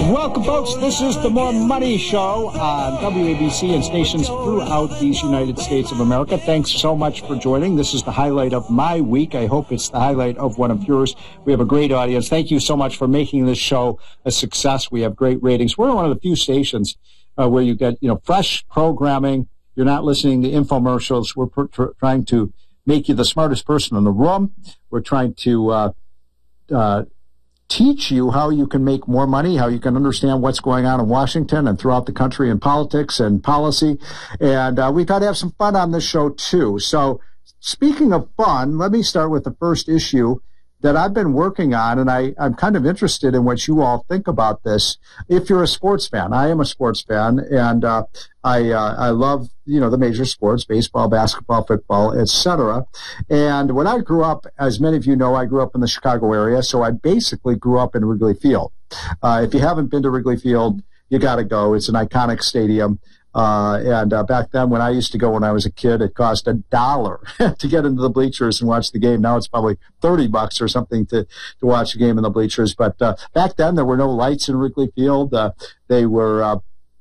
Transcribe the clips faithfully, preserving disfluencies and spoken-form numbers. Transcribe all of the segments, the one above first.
Welcome, folks. This is the More Money Show on W A B C and stations throughout these United States of America. Thanks so much for joining. This is the highlight of my week. I hope it's the highlight of one of yours. We have a great audience. Thank you so much for making this show a success. We have great ratings. We're one of the few stations uh, where you get, you know, fresh programming. You're not listening to infomercials. We're pr- tr- trying to make you the smartest person in the room. We're trying to uh, uh teach you how you can make more money, how you can understand what's going on in Washington and throughout the country in politics and policy. And uh, we got to have some fun on this show, too. So speaking of fun, let me start with the first issue that I've been working on, and I, I'm kind of interested in what you all think about this. If you're a sports fan, I am a sports fan, and uh, I uh, I love, you know, the major sports, baseball, basketball, football, et cetera. And when I grew up, as many of you know, I grew up in the Chicago area, so I basically grew up in Wrigley Field. Uh, if you haven't been to Wrigley Field, you got to go. It's an iconic stadium. Uh, and, uh, back then when I used to go when I was a kid, it cost a dollar to get into the bleachers and watch the game. Now it's probably thirty bucks or something to, to watch a game in the bleachers. But, uh, back then there were no lights in Wrigley Field. Uh, they were, uh,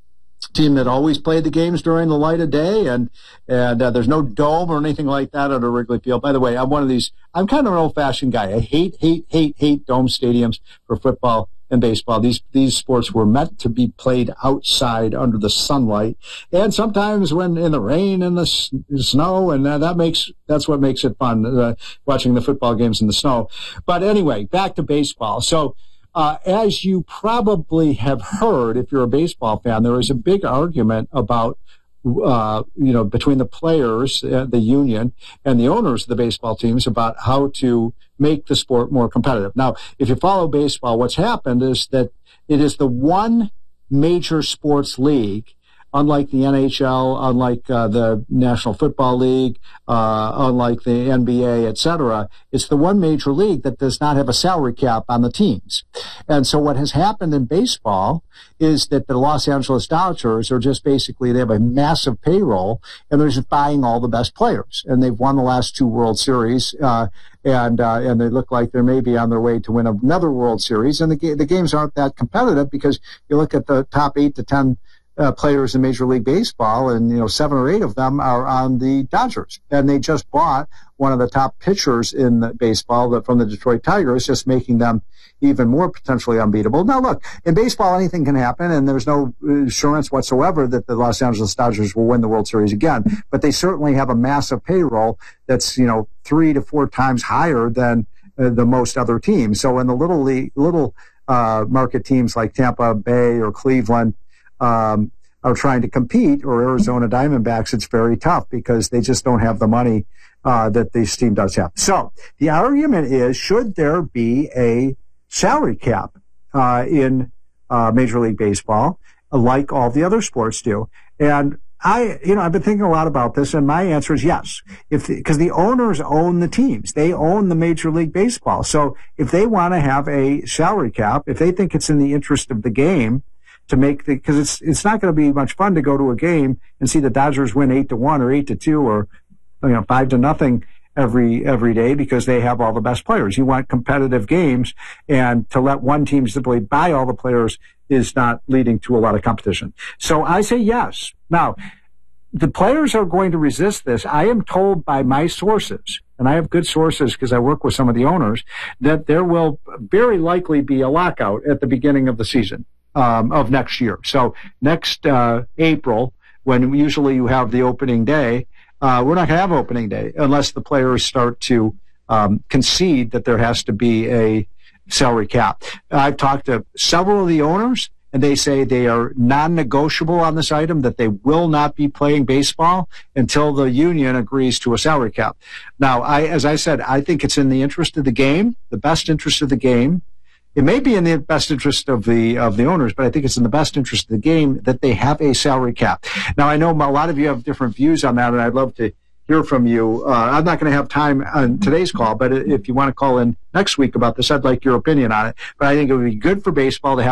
team that always played the games during the light of day, and and uh, there's no dome or anything like that at a Wrigley Field. By the way, I'm one of these, I'm kind of an old-fashioned guy. I hate, hate, hate, hate dome stadiums for football and baseball. These these sports were meant to be played outside under the sunlight, and sometimes when in the rain and the, s- the snow, and uh, that makes that's what makes it fun, uh, watching the football games in the snow. But anyway, back to baseball. So Uh, as you probably have heard, if you're a baseball fan, there is a big argument about, uh, you know, between the players, uh, the union, and the owners of the baseball teams about how to make the sport more competitive. Now, if you follow baseball, what's happened is that it is the one major sports league, unlike the N H L, unlike uh, the National Football League, uh, unlike the N B A, et cetera, it's the one major league that does not have a salary cap on the teams. And so what has happened in baseball is that the Los Angeles Dodgers are just basically, they have a massive payroll, and they're just buying all the best players. And they've won the last two World Series, uh, and uh, and they look like they're maybe on their way to win another World Series. And the, ga- the games aren't that competitive because you look at the top eight to ten Uh, players in Major League Baseball, and, you know, seven or eight of them are on the Dodgers. And they just bought one of the top pitchers in the baseball that, from the Detroit Tigers, just making them even more potentially unbeatable. Now, look, in baseball, anything can happen, and there's no assurance whatsoever that the Los Angeles Dodgers will win the World Series again. But they certainly have a massive payroll that's, you know, three to four times higher than uh, the most other teams. So in the little league, little uh, market teams like Tampa Bay or Cleveland, Um, are trying to compete, or Arizona Diamondbacks, it's very tough because they just don't have the money uh, that this team does have. So the argument is, should there be a salary cap uh, in uh, Major League Baseball, like all the other sports do? And I, you know, I've been thinking a lot about this, and my answer is yes. If, because the owners own the teams. They own the Major League Baseball. So if they want to have a salary cap, if they think it's in the interest of the game, to make the, because it's it's not going to be much fun to go to a game and see the Dodgers win eight to one or eight to two or, you know, five to nothing every every day because they have all the best players. You want competitive games, and to let one team simply buy all the players is not leading to a lot of competition. So I say yes. Now, the players are going to resist this. I am told by my sources, and I have good sources because I work with some of the owners, that there will very likely be a lockout at the beginning of the season. Um, of next year. So next uh, April, when usually you have the opening day, uh, we're not going to have opening day unless the players start to um, concede that there has to be a salary cap. I've talked to several of the owners, and they say they are non-negotiable on this item, that they will not be playing baseball until the union agrees to a salary cap. Now, I, as I said, I think it's in the interest of the game, the best interest of the game. It may be in the best interest of the of the owners, but I think it's in the best interest of the game that they have a salary cap. Now, I know a lot of you have different views on that, and I'd love to hear from you. Uh, I'm not going to have time on today's call, but if you want to call in next week about this, I'd like your opinion on it. But I think it would be good for baseball to have